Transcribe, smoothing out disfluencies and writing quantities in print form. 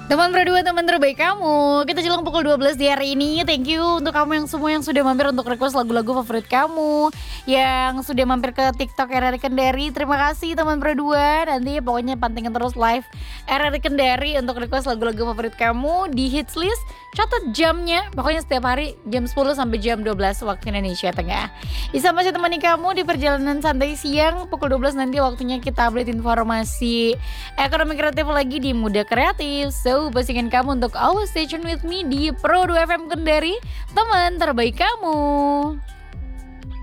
Teman berdua, teman terbaik kamu. Kita jelang pukul 12 di hari ini. Thank you untuk kamu yang semua yang sudah mampir untuk request lagu-lagu favorit kamu, yang sudah mampir ke TikTok RRI Kendari. Terima kasih teman berdua. Nanti pokoknya pantengin terus live RRI Kendari untuk request lagu-lagu favorit kamu di hits list. Catat jamnya, pokoknya setiap hari jam 10 sampai jam 12 waktu Indonesia Tengah. Bisa masih temani kamu di perjalanan santai siang. Pukul 12 nanti waktunya kita update informasi ekonomi kreatif lagi di Muda Kreatif. So, pastikan kamu untuk always stay tune with me di Pro 2 FM Kendari, teman terbaik kamu.